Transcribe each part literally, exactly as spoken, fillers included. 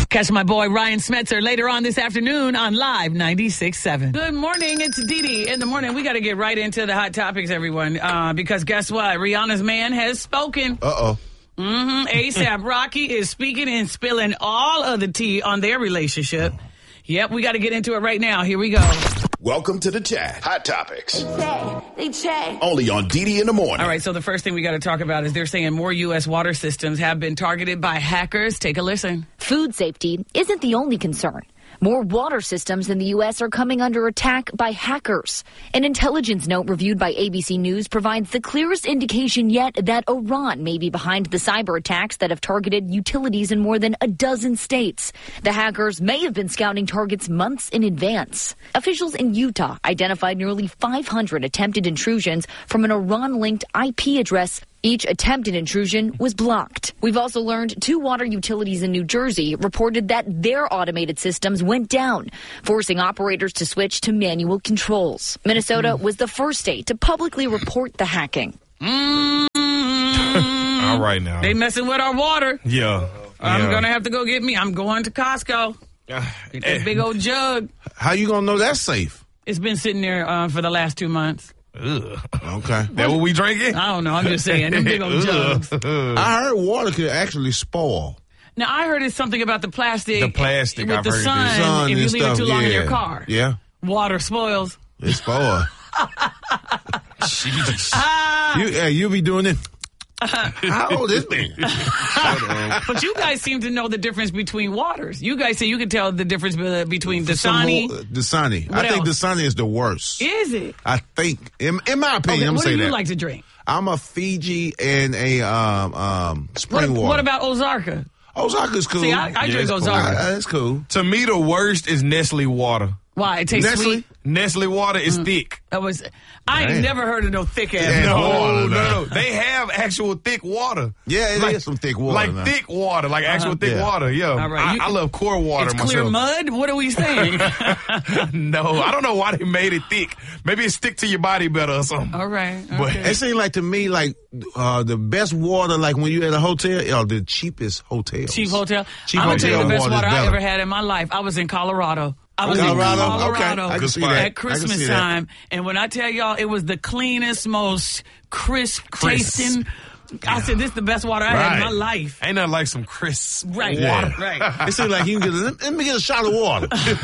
Catch my boy Ryan Smetzer later on this afternoon on Live ninety-six point seven. Good morning. It's Dee Dee in the morning. We got to get right into the hot topics, everyone, uh, because guess what? Rihanna's man has spoken. Uh-oh. Mm-hmm. A$AP Rocky is speaking and spilling all of the tea on their relationship. Yep, we got to get into it right now. Here we go. Welcome to the chat. Hot Topics. They check. They check. Only on Dee Dee in the morning. All right, so the first thing we got to talk about is they're saying more U S water systems have been targeted by hackers. Take a listen. Food safety isn't the only concern. More water systems in the U S are coming under attack by hackers. An intelligence note reviewed by A B C News provides the clearest indication yet that Iran may be behind the cyber attacks that have targeted utilities in more than a dozen states. The hackers may have been scouting targets months in advance. Officials in Utah identified nearly five hundred attempted intrusions from an Iran-linked I P address. Each attempted intrusion was blocked. We've also learned two water utilities in New Jersey reported that their automated systems went down, forcing operators to switch to manual controls. Minnesota was the first state to publicly report the hacking. Mm-hmm. All right now. They messing with our water. Yeah. I'm yeah. going to have to go get me. I'm going to Costco. Get that big old jug. How you gonna know that's safe? It's been sitting there uh, for the last two months. Ugh. Okay. That what we drinking? I don't know. I'm just saying. Them big old jugs. I heard water could actually spoil. Now, I heard it's something about the plastic. The plastic, With I've the heard sun, this. Sun if you and leave stuff, it too long in yeah. your car. Yeah. Water spoils. It spoil. Jeez. Ah, you, hey, you be doing it. How old is me? but you guys seem to know the difference between waters. You guys say you can tell the difference be- between Dasani. Dasani. What I think else? Dasani is the worst. Is it? I think, in, in my opinion, Okay, I'm what do saying you that. like to drink? I'm a Fiji and a um, um, spring What, water. what about Ozarka? Ozarka's cool. See, I, I Yeah, drink it's cool. Ozarka. Uh, That's cool. To me, the worst is Nestle water. Why? It tastes Nestle? sweet. Nestle water is thick. That was. I ain't Damn. never heard of no thick ass. Yeah, No, water, no, man. no. They have actual thick water. Yeah, it like, is some thick water. Like man. thick water, like actual thick Yeah. water, yeah. All right, I, you- I love core water It's myself. clear mud? What are we saying? No, I don't know why they made it thick. Maybe it stick to your body better or something. All right. But- Okay. It seems like to me, like uh, the best water, like when you at a hotel, or the cheapest hotels. Cheap hotel. Cheap I'm going to tell you the hotel best water's water I better. ever had in my life. I was in Colorado. I was Colorado? in Colorado Okay, I can see spot. that. at I can Christmas see that. time. And when I tell y'all, it was the cleanest, most crisp, Crisp. tasting. I said, this is the best water I had in my Right. life. Ain't nothing like some crisp Right. Yeah. Right. It seems like you can get. A, let me get a shot of water.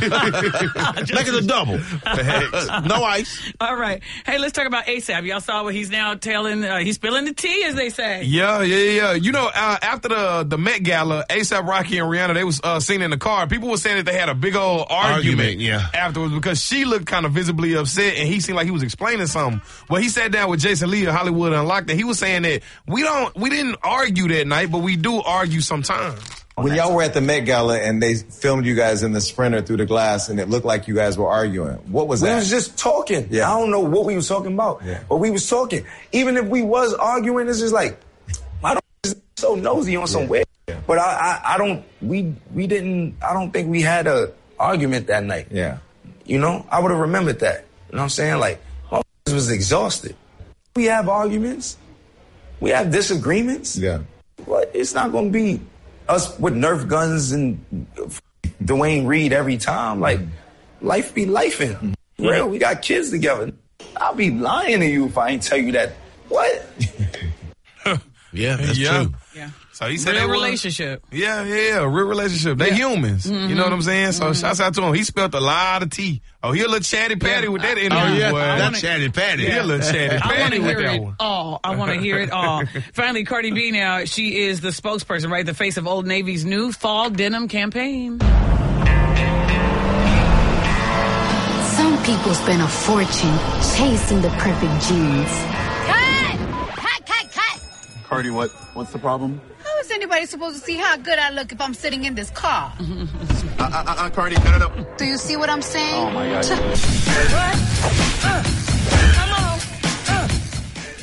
Make it a double. No ice. All right. Hey, let's talk about A$AP. Y'all saw what he's now telling. Uh, he's spilling the tea, as they say. Yeah, yeah, yeah. You know, uh, after the the Met Gala, A$AP Rocky and Rihanna, they was uh, seen in the car. People were saying that they had a big old argument, Argument, yeah. afterwards because she looked kind of visibly upset and he seemed like he was explaining something. Well, he sat down with Jason Lee of Hollywood Unlocked and he was saying that we don't, we didn't argue that night, but we do argue sometimes. When y'all were at the Met Gala and they filmed you guys in the Sprinter through the glass and it looked like you guys were arguing, what was We that? was just talking. Yeah. I don't know what we was talking about, Yeah. but we was talking. Even if we was arguing, it's just like, I don't is so nosy on some Yeah. weird. Yeah. But I, I, I don't. We, we didn't. I don't think we had a argument that night. Yeah. You know, I would have remembered that. You know what I'm saying? Like, I was exhausted. We have arguments. We have disagreements. Yeah. But it's not going to be us with Nerf guns and Dwayne Reed every time. Like, life be lifing. Real, we got kids together. I'll be lying to you if I ain't tell you that. What? Yeah, that's yeah. true. Yeah. So he said Real that was- relationship. Yeah, yeah, real relationship. They humans. Mm-hmm. You know what I'm saying? So shouts out to him. He spilled a lot of tea. Oh, he a little chatty patty Yeah. with that Oh, interview, Oh yeah, boy. that wanna- chatty patty. He a little chatty I want patty to with hear that it one. all. I want to hear it all. Finally, Cardi B now, she is the spokesperson, right? The face of Old Navy's new fall denim campaign. Some people spend a fortune chasing the perfect jeans. Cut! Cut, cut, cut! Cardi, what? What's the problem? How is anybody supposed to see how good I look if I'm sitting in this car? Uh, uh, uh, uh, Cardi, no, no, no. Do you see what I'm saying? Oh my God. Come on.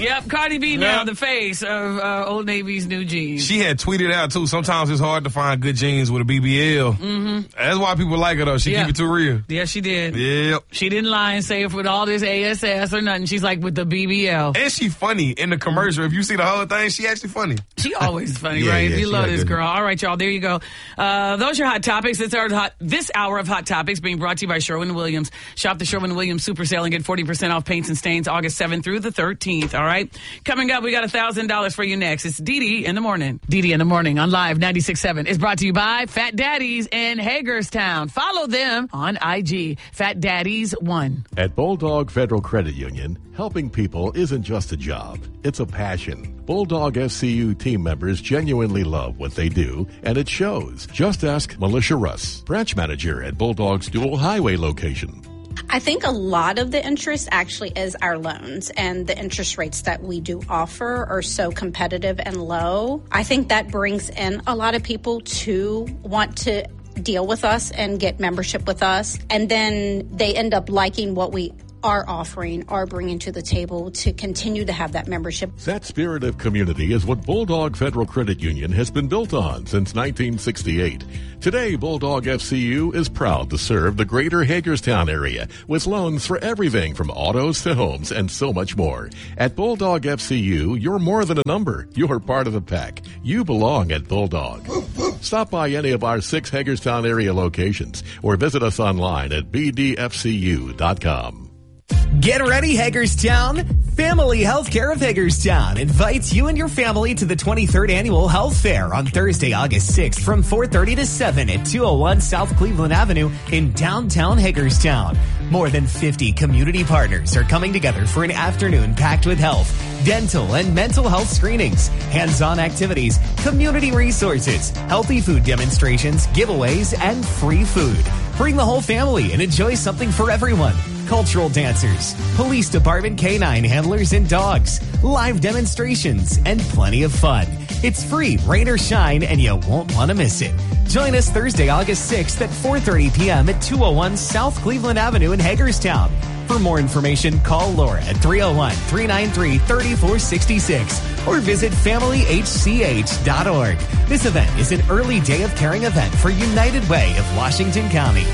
Yep, Cardi B now yep. the face of uh, Old Navy's new jeans. She had tweeted out, too, sometimes it's hard to find good jeans with a B B L. Mm-hmm. That's why people like her, though. She yeah. keep it too real. Yeah, she did. Yep. She didn't lie and say it with all this A S S or nothing. She's like, with the B B L. And she funny in the commercial. If you see the whole thing, she actually funny. She always funny, yeah, right? yeah, you love this good. girl. All right, y'all, there you go. Uh, those are Hot Topics. This hour, hot, this hour of Hot Topics being brought to you by Sherwin-Williams. Shop the Sherwin-Williams Super Sale and get forty percent off paints and stains August seventh through the thirteenth, all right? Coming up, we got one thousand dollars for you next. It's Didi in the Morning. Didi in the Morning on Live ninety-six point seven is brought to you by Fat Daddies in Hagerstown. Follow them on I G, Fat Daddies one. At Bulldog Federal Credit Union, helping people isn't just a job, it's a passion. Bulldog F C U team members genuinely love what they do, and it shows. Just ask Militia Russ, branch manager at Bulldog's dual highway location. I think a lot of the interest actually is our loans, and the interest rates that we do offer are so competitive and low. I think that brings in a lot of people to want to deal with us and get membership with us, and then they end up liking what we are offering, are bringing to the table to continue to have that membership. That spirit of community is what Bulldog Federal Credit Union has been built on since nineteen sixty-eight. Today, Bulldog F C U is proud to serve the greater Hagerstown area with loans for everything from autos to homes and so much more. At Bulldog F C U, you're more than a number. You're part of the pack. You belong at Bulldog. Stop by any of our six Hagerstown area locations or visit us online at b d f c u dot com. Get ready, Hagerstown! Family Healthcare of Hagerstown invites you and your family to the twenty-third Annual Health Fair on Thursday, August sixth from four thirty to seven at two oh one South Cleveland Avenue in downtown Hagerstown. More than fifty community partners are coming together for an afternoon packed with health, dental, and mental health screenings, hands-on activities, community resources, healthy food demonstrations, giveaways, and free food. Bring the whole family and enjoy something for everyone. Cultural dancers, police department canine handlers and dogs, live demonstrations, and plenty of fun. It's free, rain or shine, and you won't want to miss it. Join us Thursday, August sixth at four thirty p.m. at two oh one South Cleveland Avenue in Hagerstown. For more information, call Laura at three oh one, three nine three, three four six six or visit family h c h dot org. This event is an early day of caring event for United Way of Washington County.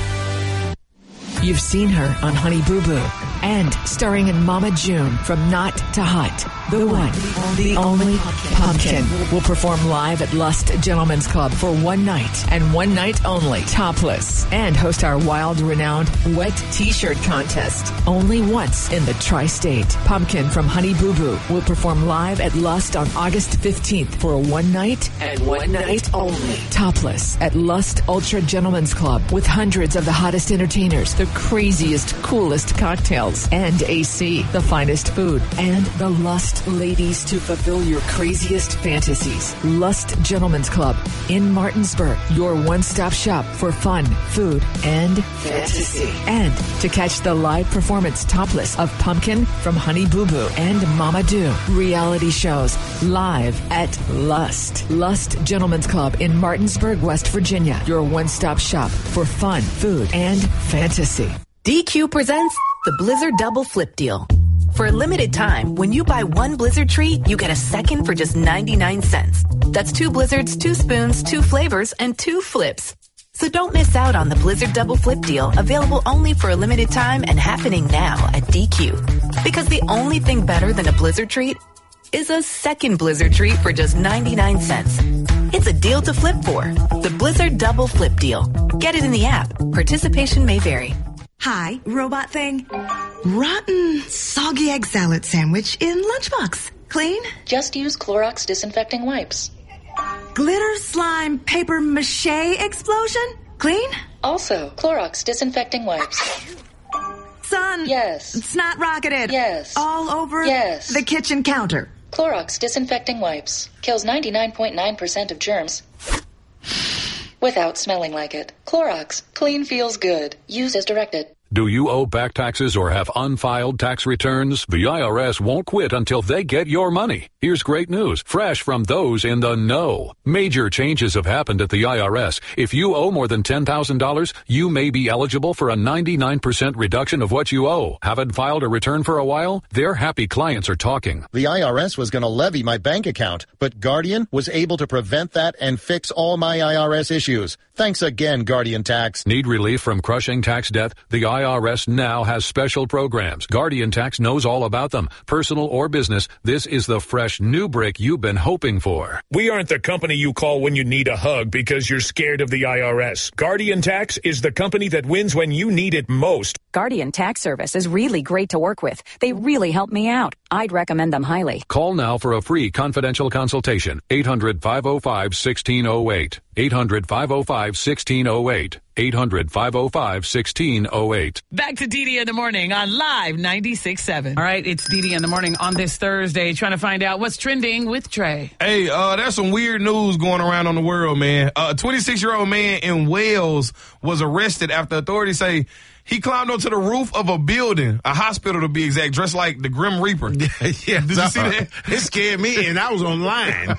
You've seen her on Honey Boo Boo and starring in Mama June from Not to Hot. The one, the only Pumpkin will perform live at Lust Gentlemen's Club for one night and one night only, topless, and host our wild, renowned wet t-shirt contest. Only once in the tri-state. Pumpkin from Honey Boo Boo will perform live at Lust on August fifteenth for a one night and one night only, topless, at Lust Ultra Gentlemen's Club with hundreds of the hottest entertainers, the craziest, coolest cocktails, and A C, the finest food, and the Lust ladies to fulfill your craziest fantasies. Lust Gentlemen's Club in Martinsburg, your one-stop shop for fun, food, and fantasy. And to catch the live performance topless of Pumpkin from Honey Boo Boo and Mama Do reality shows live at Lust. Lust Gentlemen's Club in Martinsburg, West Virginia, your one-stop shop for fun, food, and fantasy. D Q presents the Blizzard Double Flip Deal. For a limited time, when you buy one Blizzard treat, you get a second for just ninety-nine cents. That's two Blizzards, two spoons, two flavors, and two flips. So don't miss out on the Blizzard Double Flip Deal, available only for a limited time and happening now at D Q. Because the only thing better than a Blizzard treat is a second Blizzard treat for just ninety-nine cents. It's a deal to flip for. The Blizzard Double Flip Deal. Get it in the app. Participation may vary. Hi, robot thing. Rotten, soggy egg salad sandwich in lunchbox. Clean? Just use Clorox disinfecting wipes. Glitter slime paper mache explosion? Clean? Also, Clorox disinfecting wipes. Sun. Yes. Snot rocketed. Yes. All over yes. the kitchen counter. Clorox disinfecting wipes. Kills ninety-nine point nine percent of germs without smelling like it. Clorox. Clean feels good. Use as directed. Do you owe back taxes or have unfiled tax returns? The I R S won't quit until they get your money. Here's great news, fresh from those in the know. Major changes have happened at the I R S. If you owe more than ten thousand dollars, you may be eligible for a ninety-nine percent reduction of what you owe. Haven't filed a return for a while? Their happy clients are talking. The I R S was going to levy my bank account, but Guardian was able to prevent that and fix all my I R S issues. Thanks again, Guardian Tax. Need relief from crushing tax debt? The I R S now has special programs. Guardian Tax knows all about them. Personal or business, this is the fresh new break you've been hoping for. We aren't the company you call when you need a hug because you're scared of the I R S. Guardian Tax is the company that wins when you need it most. Guardian Tax Service is really great to work with. They really helped me out. I'd recommend them highly. Call now for a free confidential consultation. eight hundred, five oh five, one six oh eight. eight hundred, five oh five, one six oh eight. eight hundred, five oh five, one six oh eight. Back to Dee Dee in the Morning on Live ninety-six point seven. All right, it's Dee Dee in the Morning on this Thursday, trying to find out what's trending with Trey. Hey, uh, there's some weird news going around on the world, man. Uh, a twenty-six-year-old man in Wales was arrested after authorities say he climbed onto the roof of a building, a hospital to be exact, dressed like the Grim Reaper. yeah, Did you see that? It scared me, and I was online.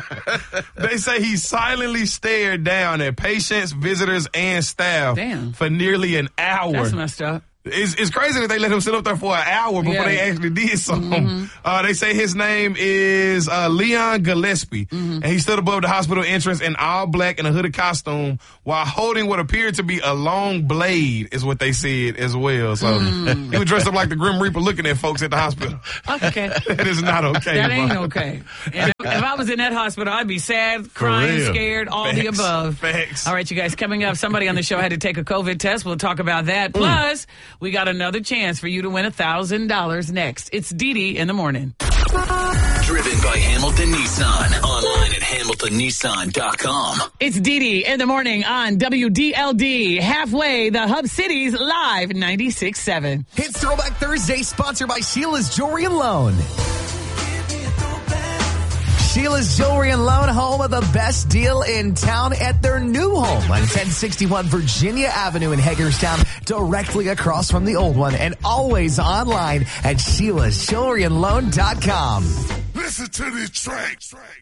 They say he silently stared down at patients, visitors, and staff Damn. for nearly an hour. That's messed up. It's, it's crazy that they let him sit up there for an hour before Yeah. they actually did something. Mm-hmm. Uh, they say his name is uh, Leon Gillespie, Mm-hmm. and he stood above the hospital entrance in all black in a hooded costume while holding what appeared to be a long blade, is what they said as well. So Mm. he was dressed up like the Grim Reaper looking at folks at the hospital. Okay. That is not okay. That ain't bro. okay. And if, if I was in that hospital, I'd be sad, crying, real. scared, all Facts. the above. Facts. All right, you guys, coming up, somebody on the show had to take a COVID test. We'll talk about that. Plus, we got another chance for you to win one thousand dollars next. It's Dee Dee in the Morning. Driven by Hamilton Nissan. Online at hamilton nissan dot com. It's Dee Dee in the Morning on W D L D. Halfway, the Hub Cities Live ninety-six point seven. It's Throwback Thursday, sponsored by Sheila's Jewelry and Loan. Sheila's Jewelry and Loan, home of the best deal in town at their new home on ten sixty-one Virginia Avenue in Hagerstown, directly across from the old one, and always online at sheilas jewelry and loan dot com. Listen to this track. track.